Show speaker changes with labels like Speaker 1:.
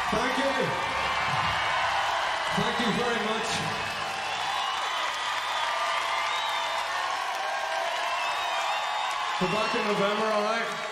Speaker 1: Thank you. Thank you very much. We're back in November, all right?